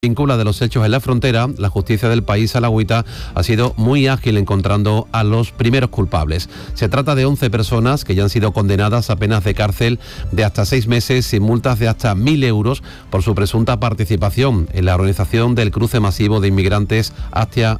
Vincula de los hechos en la frontera, la justicia del país alauita ha sido muy ágil encontrando a los primeros culpables. Se trata de 11 personas que ya han sido condenadas a penas de cárcel de hasta 6 meses y multas de hasta 1.000 euros por su presunta participación en la organización del cruce masivo de inmigrantes hacia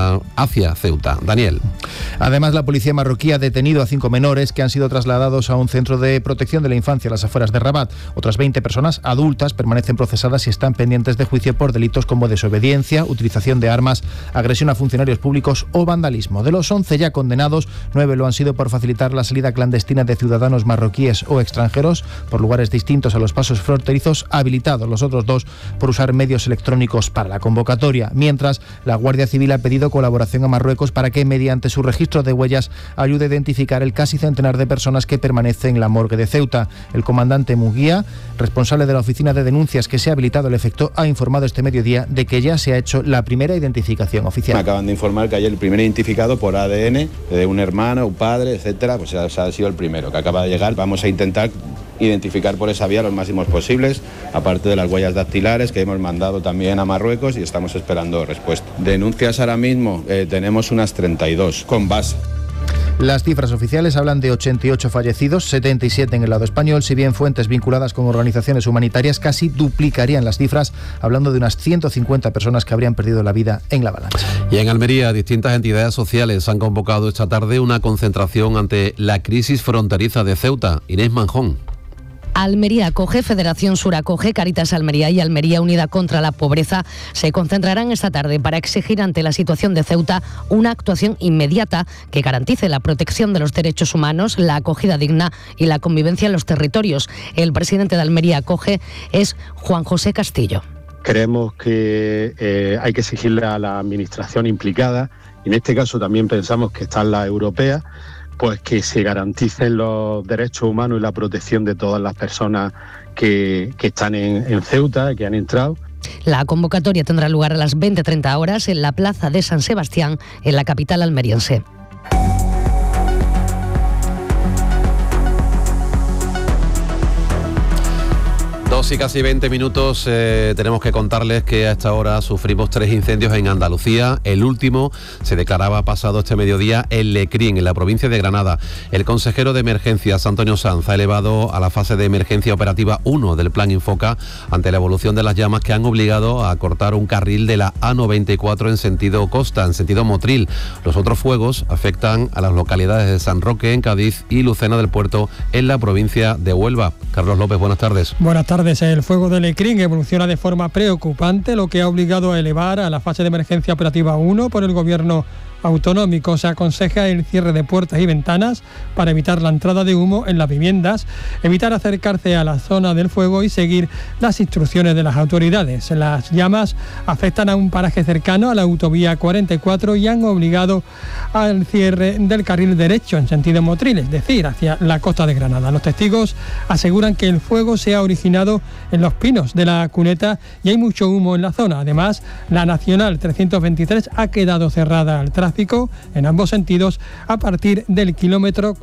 Ceuta. Daniel. Además, la policía marroquí ha detenido a 5 menores que han sido trasladados a un centro de protección de la infancia a las afueras de Rabat. Otras 20 personas adultas permanecen procesadas y están pendientes de juicio por delitos como desobediencia, utilización de armas, agresión a funcionarios públicos o vandalismo. De los 11 ya condenados, 9 lo han sido por facilitar la salida clandestina de ciudadanos marroquíes o extranjeros por lugares distintos a los pasos fronterizos habilitados. Los otros 2 por usar medios electrónicos para la convocatoria. Mientras, la Guardia Civil ha pedido colaboración a Marruecos para que, mediante su registro de huellas, ayude a identificar el casi centenar de personas que permanecen en la morgue de Ceuta. El comandante Muguía, responsable de la oficina de denuncias que se ha habilitado al efecto, ha informado este mediodía de que ya se ha hecho la primera identificación oficial. Me acaban de informar que ayer el primer identificado por ADN de un hermano, un padre, etcétera, pues ha sido el primero que acaba de llegar. Vamos a intentar identificar por esa vía los máximos posibles, aparte de las huellas dactilares que hemos mandado también a Marruecos y estamos esperando respuesta. Denuncias ahora mismo tenemos unas 32 con base. Las cifras oficiales hablan de 88 fallecidos, 77 en el lado español, si bien fuentes vinculadas con organizaciones humanitarias casi duplicarían las cifras, hablando de unas 150 personas que habrían perdido la vida en la avalancha. Y en Almería, distintas entidades sociales han convocado esta tarde una concentración ante la crisis fronteriza de Ceuta. Inés Manjón. Almería Acoge, Federación Sur Acoge, Cáritas Almería y Almería Unida contra la Pobreza se concentrarán esta tarde para exigir ante la situación de Ceuta una actuación inmediata que garantice la protección de los derechos humanos, la acogida digna y la convivencia en los territorios. El presidente de Almería Acoge es Juan José Castillo. Creemos que hay que exigirle a la administración implicada, y en este caso también pensamos que está la europea, pues que se garanticen los derechos humanos y la protección de todas las personas que están en Ceuta, que han entrado. La convocatoria tendrá lugar a las 20:30 horas en la Plaza de San Sebastián, en la capital almeriense. 2 y casi 20 minutos, tenemos que contarles que a esta hora sufrimos 3 incendios en Andalucía. El último se declaraba pasado este mediodía en Lecrín, en la provincia de Granada. El consejero de Emergencias, Antonio Sanz, ha elevado a la fase de emergencia operativa 1 del Plan Infoca ante la evolución de las llamas que han obligado a cortar un carril de la A94 en sentido costa, en sentido Motril. Los otros fuegos afectan a las localidades de San Roque, en Cádiz, y Lucena del Puerto, en la provincia de Huelva. Carlos López, buenas tardes. Buenas tardes. El fuego de Lecrín evoluciona de forma preocupante, lo que ha obligado a elevar a la fase de emergencia operativa 1 por el gobierno autonómico. Se aconseja el cierre de puertas y ventanas para evitar la entrada de humo en las viviendas, evitar acercarse a la zona del fuego y seguir las instrucciones de las autoridades. Las llamas afectan a un paraje cercano a la autovía 44 y han obligado al cierre del carril derecho en sentido Motril, es decir, hacia la costa de Granada. Los testigos aseguran que el fuego se ha originado en los pinos de la cuneta y hay mucho humo en la zona. Además, la Nacional 323 ha quedado cerrada al tráfico en ambos sentidos a partir del kilómetro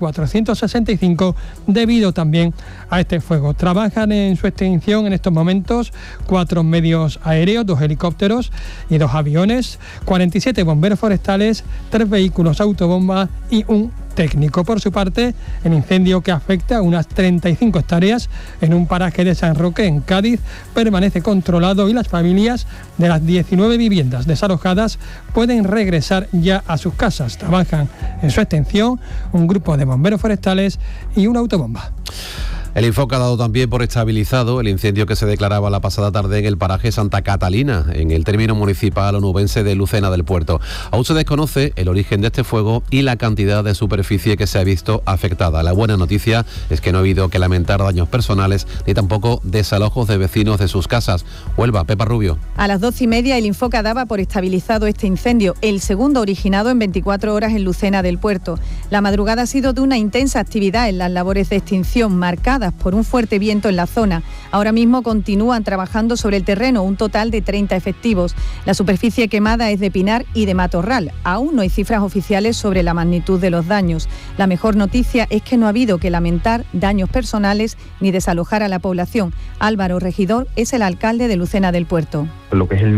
465 debido también a este fuego. Trabajan en su extinción en estos momentos 4 medios aéreos, 2 helicópteros y 2 aviones, 47 bomberos forestales, 3 vehículos autobomba y un técnico. Por su parte, el incendio, que afecta a unas 35 hectáreas en un paraje de San Roque, en Cádiz, permanece controlado y las familias de las 19 viviendas desalojadas pueden regresar ya a sus casas. Trabajan en su extensión un grupo de bomberos forestales y una autobomba. El Infoca ha dado también por estabilizado el incendio que se declaraba la pasada tarde en el paraje Santa Catalina, en el término municipal onubense de Lucena del Puerto. Aún se desconoce el origen de este fuego y la cantidad de superficie que se ha visto afectada. La buena noticia es que no ha habido que lamentar daños personales ni tampoco desalojos de vecinos de sus casas. Huelva, Pepa Rubio. A las 12:30 el Infoca daba por estabilizado este incendio, el segundo originado en 24 horas en Lucena del Puerto. La madrugada ha sido de una intensa actividad en las labores de extinción, marcada provocadas por un fuerte viento en la zona. Ahora mismo continúan trabajando sobre el terreno un total de 30 efectivos. La superficie quemada es de pinar y de matorral. Aún no hay cifras oficiales sobre la magnitud de los daños. La mejor noticia es que no ha habido que lamentar daños personales ni desalojar a la población. Álvaro Regidor es el alcalde de Lucena del Puerto. Lo que es el